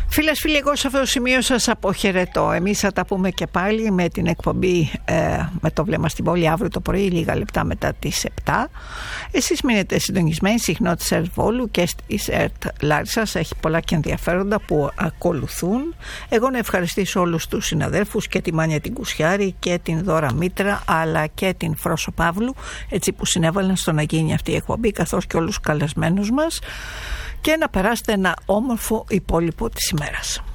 Φίλες, φίλοι, εγώ σε αυτό το σημείο σας αποχαιρετώ. Εμείς θα τα πούμε και πάλι με την εκπομπή με το βλέμμα στην πόλη αύριο το πρωί, λίγα λεπτά μετά τις 7. Εσείς μείνετε συντονισμένοι, συχνότητες ΕΡΤ Βόλου και στις ΕΡΤ Λάρισσας. Έχει πολλά και ενδιαφέροντα που ακολουθούν. Εγώ να ευχαριστήσω όλους τους συναδέλφους, και τη Μάνια την Κουσιάρη και την Δώρα Μήτρα, αλλά και την Φρόσο Παύλου, έτσι που συνέβαλαν στο να γίνει αυτή η εκπομπή, καθώς και όλους τους καλεσμένους μας, και να περάσετε ένα όμορφο υπόλοιπο της ημέρας.